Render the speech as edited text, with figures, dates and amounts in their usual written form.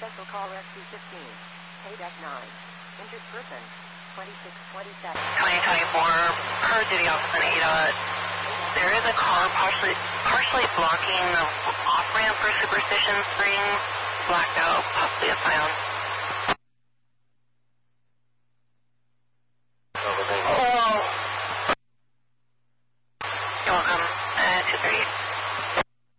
Cancel call rescue 15. K-9. Injured person. 2627. 2024, per duty officer ADOT. There is a car partially blocking the off-ramp for Superstition Springs. Blacked out, possibly a silence. Hello. You're welcome. 238.